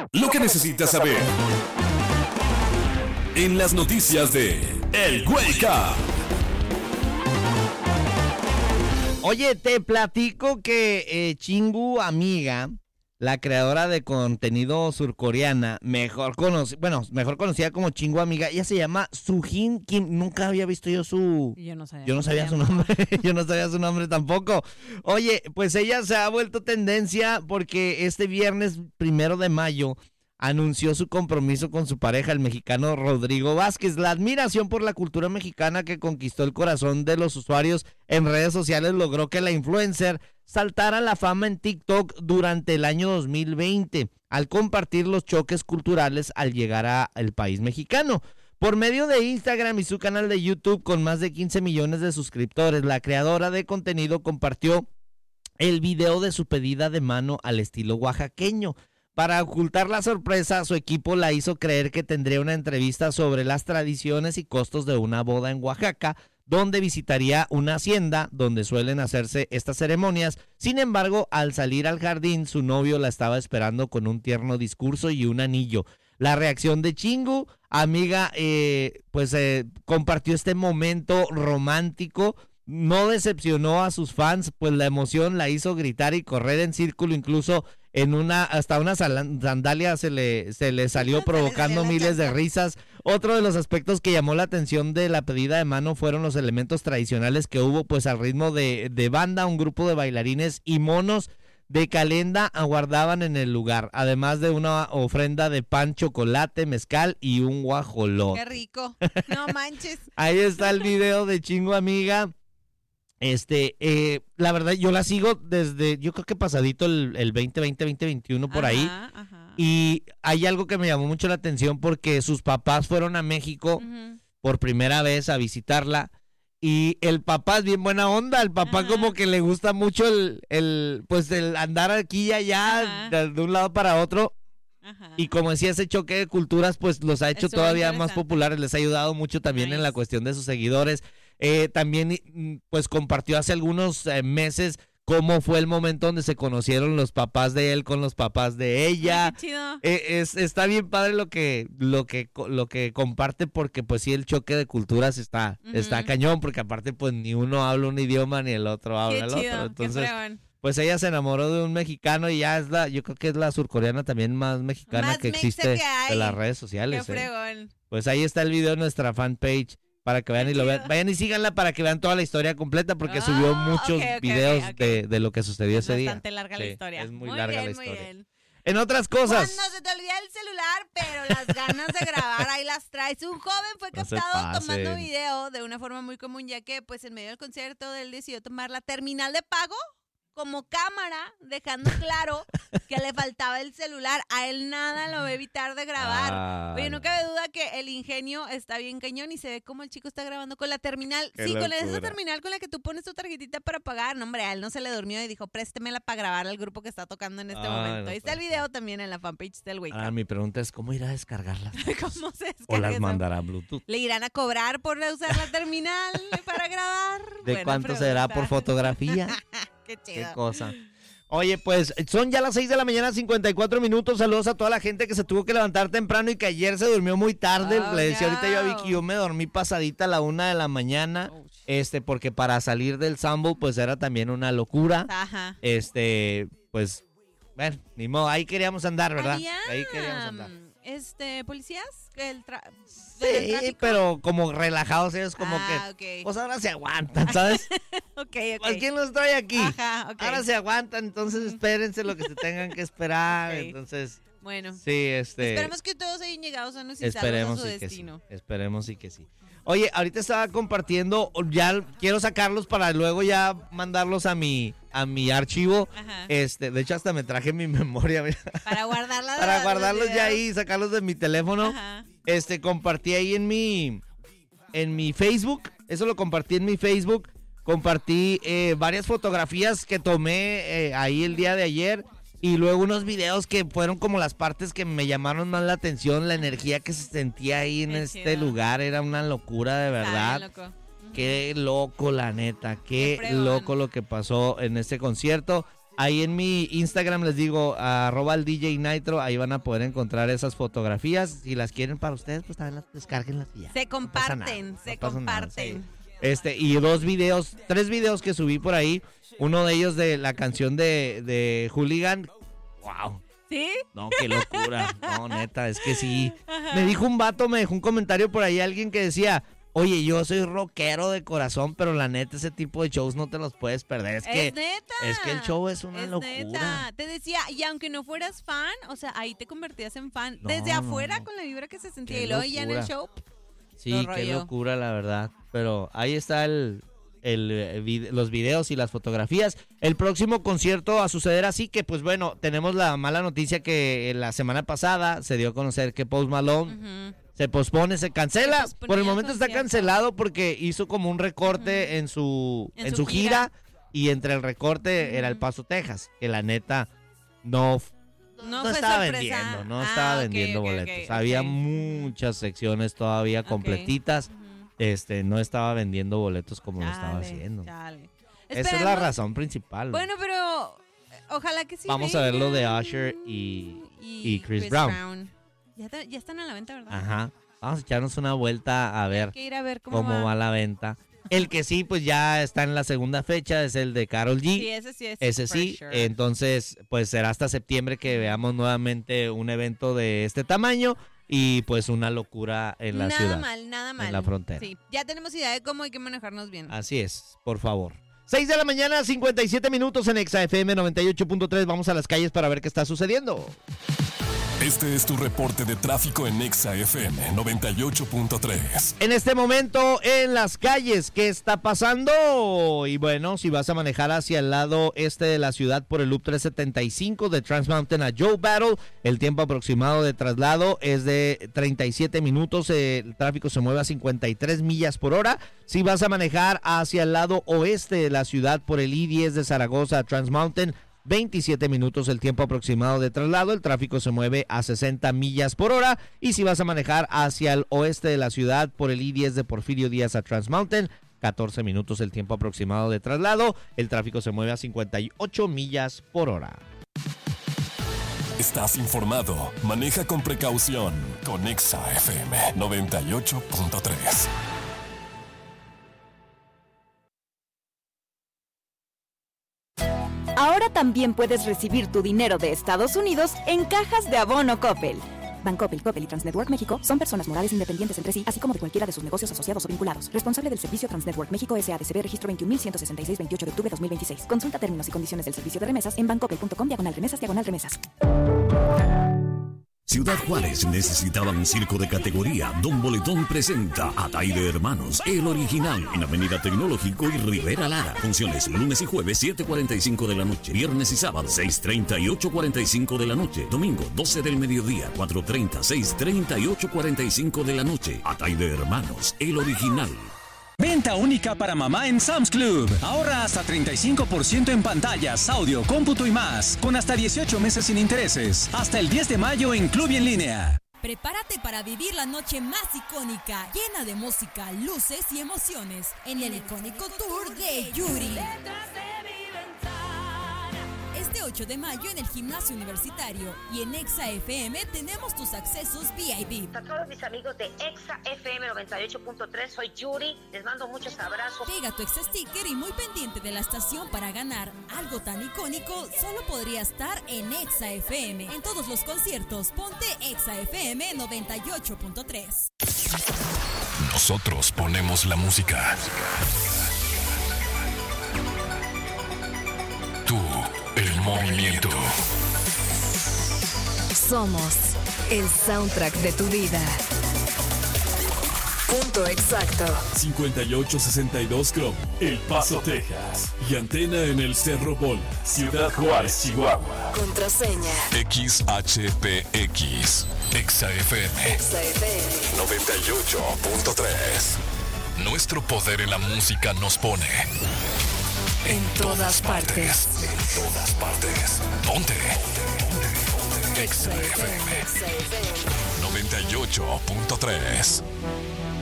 Lo que necesitas saber en las noticias de El Wake Up. Oye, te platico que Chingu Amiga, la creadora de contenido surcoreana, mejor conocida como Chingu Amiga, ella se llama Sujin Kim. Nunca había visto yo su... Yo no sabía su nombre. Yo no sabía su nombre tampoco. Oye, pues ella se ha vuelto tendencia porque este viernes 1 de mayo anunció su compromiso con su pareja, el mexicano Rodrigo Vázquez. La admiración por la cultura mexicana que conquistó el corazón de los usuarios en redes sociales logró que la influencer saltara a la fama en TikTok durante el año 2020, al compartir los choques culturales al llegar al país mexicano. Por medio de Instagram y su canal de YouTube con más de 15 millones de suscriptores, la creadora de contenido compartió el video de su pedida de mano al estilo oaxaqueño. Para ocultar la sorpresa, su equipo la hizo creer que tendría una entrevista sobre las tradiciones y costos de una boda en Oaxaca, donde visitaría una hacienda donde suelen hacerse estas ceremonias. Sin embargo, al salir al jardín, su novio la estaba esperando con un tierno discurso y un anillo. La reacción de Chingu Amiga, compartió este momento romántico. No decepcionó a sus fans, pues la emoción la hizo gritar y correr en círculo, incluso hasta una sandalia se le salió provocando miles de risas. Otro de los aspectos que llamó la atención de la pedida de mano fueron los elementos tradicionales que hubo, pues al ritmo de banda, un grupo de bailarines y monos de calenda aguardaban en el lugar, además de una ofrenda de pan, chocolate, mezcal y un guajolot. ¡Qué rico! No manches. Ahí está el video de Chingu Amiga. La verdad, yo la sigo desde, yo creo que pasadito el 2020, 2021 por ahí. Ajá. Y hay algo que me llamó mucho la atención porque sus papás fueron a México por primera vez a visitarla. Y el papá es bien buena onda, el papá como que le gusta mucho el andar aquí y allá, de un lado para otro. Ajá. Y como decía, ese choque de culturas pues los ha hecho todavía más populares, les ha ayudado mucho también en la cuestión de sus seguidores. También pues compartió hace algunos meses cómo fue el momento donde se conocieron los papás de él con los papás de ella. Ay, qué chido. Está bien padre lo que comparte, porque pues sí, el choque de culturas está cañón, porque aparte pues ni uno habla un idioma ni el otro habla el otro. Entonces, pues ella se enamoró de un mexicano y ya yo creo que es la surcoreana también más mexicana que existe de las redes sociales. Qué fregón. Pues ahí está el video en nuestra fanpage para que vean y lo vean. Vayan y síganla para que vean toda la historia completa, porque subió muchos videos de lo que sucedió ese día. Es bastante larga la historia. Es muy larga la historia. Muy bien. En otras cosas. Cuando se te olvida el celular, pero las ganas de grabar ahí las traes. Un joven fue captado tomando video de una forma muy común, ya que pues en medio del concierto él decidió tomar la terminal de pago como cámara, dejando claro que le faltaba el celular. A él nada lo va a evitar de grabar. Oye, no cabe duda que el ingenio está bien cañón y se ve como el chico está grabando con la terminal. Sí, con esa terminal con la que tú pones tu tarjetita para pagar. No, hombre, a él no se le durmió y dijo, préstemela para grabar al grupo que está tocando en este momento. Ahí está el video también en la fanpage del Wake Up. Mi pregunta es, ¿cómo irá a descargarlas? ¿Cómo se descarga? ¿O las mandará a Bluetooth? ¿Le irán a cobrar por usar la terminal para grabar? ¿De cuánto será por fotografía? Qué chido. Qué cosa. Oye, pues son ya las 6 de la mañana, 54 minutos. Saludos a toda la gente que se tuvo que levantar temprano y que ayer se durmió muy tarde. Le decía ahorita yo a Vicky, yo me dormí pasadita a la 1 de la mañana. Porque para salir del Sambo, pues era también una locura. Ajá. Pues, bueno, ni modo, ahí queríamos andar, ¿verdad? Ahí queríamos andar. ¿Policías? Sí, pero como relajados ellos, como okay. Pues ahora se aguantan, ¿sabes? Okay. Pues ¿quién los trae aquí? Ajá, okay. Ahora se aguantan, entonces espérense lo que se tengan que esperar, entonces... Bueno. Sí, esperemos que todos hayan llegado sanos y salvos a su destino. Sí, esperemos y que sí. Oye, ahorita estaba compartiendo, ya quiero sacarlos para luego ya mandarlos a mi archivo. Ajá. De hecho hasta me traje mi memoria para guardarla para guardarlos ya ahí, sacarlos de mi teléfono. Ajá. Compartí ahí en mi Facebook, eso lo compartí en mi Facebook. Compartí varias fotografías que tomé ahí el día de ayer. Y luego unos videos que fueron como las partes que me llamaron más la atención, la energía que se sentía ahí en este lugar, era una locura de verdad. Qué loco, la neta, qué loco lo que pasó en este concierto. Ahí en mi Instagram les digo, @el DJ Nitro, ahí van a poder encontrar esas fotografías. Si las quieren para ustedes, pues también las descárguenlas y ya. Se comparten, se comparten. Y 3 videos que subí por ahí. Uno de ellos de la canción de Hooligan. ¡Wow! ¿Sí? No, qué locura. No, neta, es que sí. Me dejó un comentario por ahí, alguien que decía, oye, yo soy rockero de corazón, pero la neta, ese tipo de shows no te los puedes perder. Es neta. Es que el show es una locura. Neta. Te decía, y aunque no fueras fan, o sea, ahí te convertías en fan. Desde afuera, con la vibra que se sentía. Qué y luego locura. ya en el show. Sí, qué locura, la verdad. Pero ahí está los videos y las fotografías. El próximo concierto a suceder así que, pues bueno, tenemos la mala noticia que la semana pasada se dio a conocer que Post Malone se pospone, se cancela. Por el momento está cancelado porque hizo como un recorte en su gira y entre el recorte era El Paso, Texas, que la neta no estaba vendiendo, boletos. Había muchas secciones todavía completitas. No estaba vendiendo boletos como lo estaba haciendo. Esa es la razón principal. Bueno, pero ojalá que sí. Vamos a ver lo de Usher y Chris Brown. Ya están a la venta, ¿verdad? Ajá. Vamos a echarnos una vuelta a ver, ir a ver cómo va la venta. El que sí, pues ya está en la segunda fecha, es el de Karol G. Sí, ese sí es. Ese sí, sure. Entonces, pues será hasta septiembre que veamos nuevamente un evento de este tamaño. Y pues una locura en la ciudad. Nada mal. En la frontera. Sí, ya tenemos idea de cómo hay que manejarnos bien. Así es, por favor. 6 de la mañana, 57 minutos en Exa FM 98.3. Vamos a las calles para ver qué está sucediendo. Este es tu reporte de tráfico en Exa FM 98.3. En este momento en las calles, ¿qué está pasando? Y bueno, si vas a manejar hacia el lado este de la ciudad por el Loop 375 de Trans Mountain a Joe Battle, el tiempo aproximado de traslado es de 37 minutos. El tráfico se mueve a 53 millas por hora. Si vas a manejar hacia el lado oeste de la ciudad por el I-10 de Zaragoza a Trans Mountain, 27 minutos el tiempo aproximado de traslado, el tráfico se mueve a 60 millas por hora. Y si vas a manejar hacia el oeste de la ciudad por el I-10 de Porfirio Díaz a Trans Mountain, 14 minutos el tiempo aproximado de traslado, el tráfico se mueve a 58 millas por hora. Estás informado, maneja con precaución con Exa FM 98.3. Ahora también puedes recibir tu dinero de Estados Unidos en cajas de abono Coppel. Bancoppel, Coppel y Transnetwork México son personas morales independientes entre sí, así como de cualquiera de sus negocios asociados o vinculados. Responsable del servicio Transnetwork México S.A.D.C.B. Registro 21.166, 28 de octubre 2026. Consulta términos y condiciones del servicio de remesas en bancoppel.com/remesas/remesas. Ciudad Juárez necesitaba un circo de categoría. Don Boletón presenta a Taide Hermanos, el original, en Avenida Tecnológico y Rivera Lara. Funciones lunes y jueves 7:45 de la noche, viernes y sábado 6:30 y 8:45 de la noche, domingo 12 del mediodía, 4:30, 6:30 y 8:45 de la noche. A Taide Hermanos, el original. Venta única para mamá en Sam's Club. Ahorra hasta 35% en pantallas, audio, cómputo y más, con hasta 18 meses sin intereses. Hasta el 10 de mayo en Club y en línea. Prepárate para vivir la noche más icónica, llena de música, luces y emociones, en el icónico tour de Yuri. Este 8 de mayo en el Gimnasio Universitario y en Exa FM tenemos tus accesos VIP. A todos mis amigos de Exa FM 98.3, soy Yuri, les mando muchos abrazos. Pega tu Exa sticker y muy pendiente de la estación para ganar algo tan icónico, solo podría estar en Exa FM. En todos los conciertos, ponte Exa FM 98.3. Nosotros ponemos la música. Tú, el movimiento. Somos el soundtrack de tu vida. Punto exacto. 5862 Chrome, El Paso, Texas. Y antena en el Cerro Bola, Ciudad Juárez, Chihuahua. Contraseña XHPX. Exa FM 98.3. Nuestro poder en la música nos pone en todas partes. En todas partes. Ponte. Exa FM 98.3.